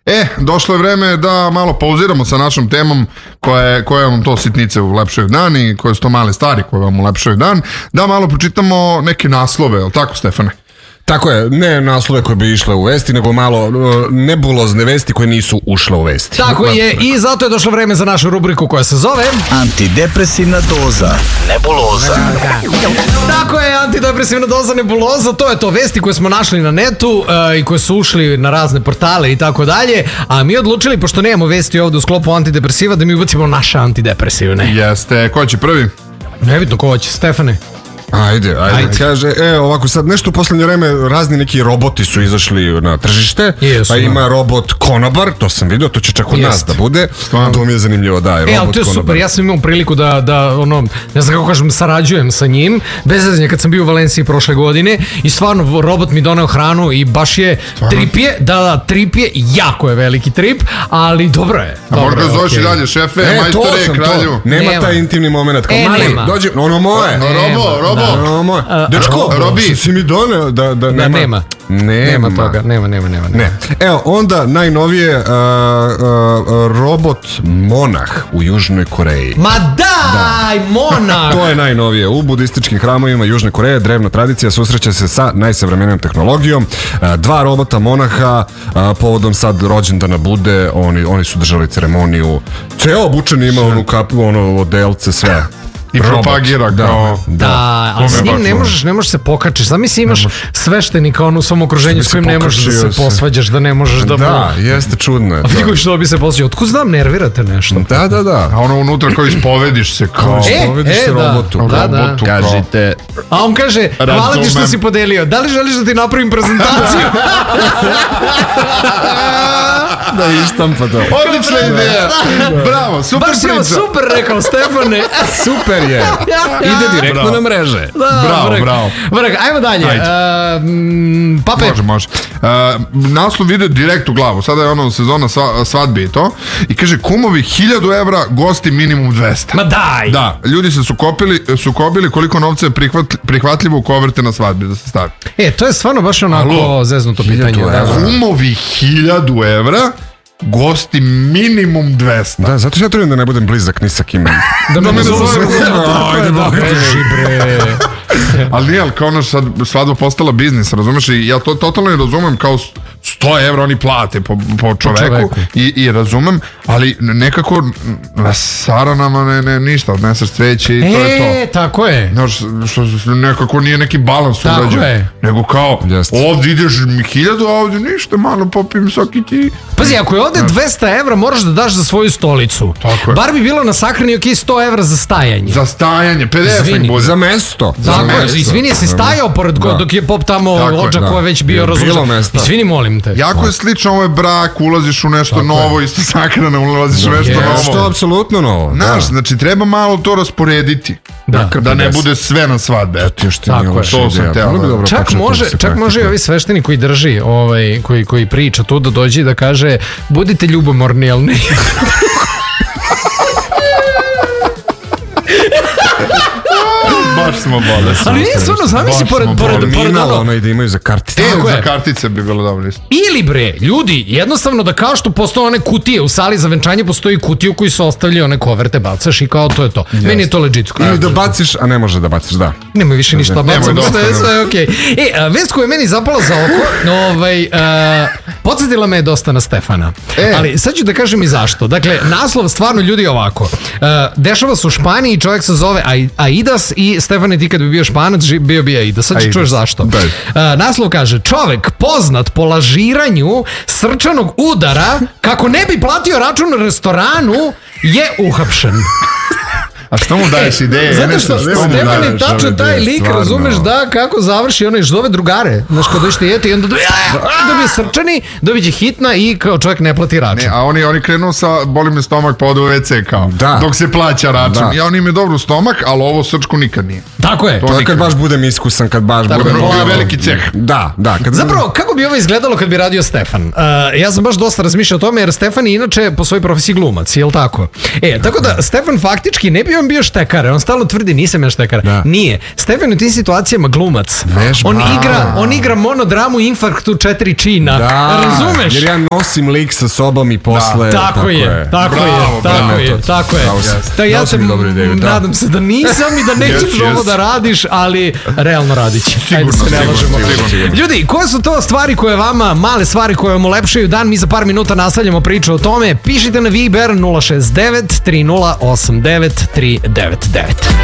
Došlo je vreme da malo pauziramo sa našom temom koja vam to sitnice ulepšaju dan i koje su to male stvari koje vam ulepšaju dan, da malo pročitamo neke naslove, je li tako, Stefane? Tako je, ne naslove koje bi išle u vesti, nego malo nebulozne vesti koje nisu ušle u vesti. Tako je, i zato je došlo vreme za našu rubriku koja se zove Antidepresivna doza nebuloza. Tako je, antidepresivna doza nebuloza, to je to vesti koje smo našli na netu i koje su ušli na razne portale i tako dalje, a mi odlučili, pošto nemamo vesti ovdje u sklopu antidepresiva, da mi ubacimo naše antidepresivne. Jeste, ko će prvi? Nebitno ko će, Stefane. Ajde. Kaže, ovako sad nešto u poslednje vreme razni neki roboti su izašli na tržište, pa ima robot konobar, to sam vidio, to će čak od nas da bude, to mi je zanimljivo, da je robot ali to je konobar. Super, ja sam imao priliku da ono, ne znam kako kažem, sarađujem sa njim, bez zezanja kad sam bio u Valenciji prošle godine i stvarno robot mi doneo hranu i baš je trip je, jako je veliki trip, ali dobro je. Možda zoveš i dalje, šefe, majstore, kralju. Nema taj intimni moment, kao mali, dođi, ono moje. Robo. Dečko, Robi, si mi doneo da nema. Nema toga, nema. Ne. Evo, onda najnovije robot monah u Južnoj Koreji. Ma daj, monah! To je najnovije. U budističkim hramovima Južne Koreje drevna tradicija susreće se sa najsavremenijom tehnologijom. 2 robota monaha povodom sad rođendana Bude, oni su držali ceremoniju. Ceo obučen ima onu kapu, ono odelce, sve. I propagira kao... Da, ali s njim ne možeš se pokačiš. Zamisli imaš sveštenika u svom okruženju s kojim ne možeš da se posvađaš, da ne možeš da... Da, jeste čudno. A vidi koji što bi se posvađao, otkud znam, nervirate nešto. Da. A ono unutra kao ispovediš se kao... Ispovediš se robotu. Da. Kažite... A on kaže, hvala ti što si podelio, da li želiš da ti napravim prezentaciju? Da ištampa to. Odlična ideja. Bravo, super priča. Baš si ovo super rekao, Stefane. Super je. Ide direktno na mreže. Bravo. Ajmo dalje. Pape. Može. Naslov ide direkt u glavu. Sada je ono sezona svadbi i to. I kaže, kumovi 1000 evra, gosti minimum 200. Ma daj. Da, ljudi se sukobili koliko novca je prihvatljivo u koverte na svadbi da se stavi. To je stvarno baš onako zeznuto pitanje. Kumovi 1000 evra, gosti minimum 200. Da, zato što ja trebam da ne budem blizak ni sa kim. Da me zove. Ali nije, ali kao ono svadba postala biznis, razumeš? I ja to totalno ne razumem, kao 100 evra oni plate po čoveku i razumem, ali nekako na saranama ništa, odneseš cveće i to je to. Tako je. Nekako nije neki balans urađen. Nego kao, ovdje ideš mi 1000, a ovdje ništa, malo popim soki ti. Pazi, ako je ovdje 200 evra, moraš da daš za svoju stolicu. Tako je. Bar bi bilo na sahrani 100 evra za stajanje. Za stajanje, 50 bude. Za mesto. Izvini, si stajao pored dok je pop tamo ođa koja već bio razužan. Izvini, molim te. Jako je slično, ovo je brak, ulaziš u nešto novo, isto sahrana, ulaziš u nešto novo. Što je apsolutno novo. Znaš, znači treba malo to rasporediti. Da ne bude sve na svadbe. Tako je. Čak može i ovi svešteni koji drži, koji priča tu da dođe i da kaže, budite ljubomorni, ali ne. Baš smo bolesni. Ali nije stvarno, zamisli pored ono i da imaju za kartice. Za kartice bi bilo dobro isto. Ili bre, ljudi, jednostavno da kao što postoje one kutije u sali za venčanje, postoji kutiju koji su ostavljali one koverte, bacaš i kao to je to. Meni je to legit. Ili da baciš, a ne može da baciš, da. Nemoj više ništa bacam, sve je okej. Vest koja je meni zapala za oko, podsjetila me je dosta na Stefana. Ali sad ću da kažem i zašto. Dakle, naslov stvarno ljudi ovako. Dešava se u Španiji, čovjek se zove Aidas i Stefane, ti kad bi bio Španac, bio bi Aidas. Sad ću čuješ zašto. Naslov kaže, čovjek poznat po lažiranju srčanog udara kako ne bi platio račun u restoranu je uhapšen. A što mu daješ ideje? Zato što Stefan je tačno taj lik, razumeš da kako završi ono zove drugare, znaš kad dođete jeti i onda dobije srčani, dobije hitna i kao čovjek ne plati račun. A oni krenu sa boli me stomak pa ode u WC kao, dok se plaća račun. Ja on im je dobro stomak, ali ovo srčku nikad nije. Tako je. To je kad baš budem iskusan, kad baš budem veliki ceh. Da. Zapravo, kako bi ovo izgledalo kad bi radio Stefan? Ja sam baš dosta razmišljao o tome jer Stefan je inače po svojoj profesiji glumac, jel tako? Tako da Stefan faktički ne bi on bio štekar, on stalno tvrdi nisam ja štekar. Nije. Stefan u tim situacijama glumac. On igra monodramu Infarktu 4 čina. Razumeš? Jer ja nosim lik sa sobom i posle... Tako je. Ja se nadam se da nisam i da nećeš ovo da radiš, ali realno radit će. Ajde se ne lažemo. Ljudi, koje su to stvari koje vama, male stvari koje vam ulepšaju dan? Mi za par minuta nastavljamo priču o tome. Pišite na Viber 069 3089 399.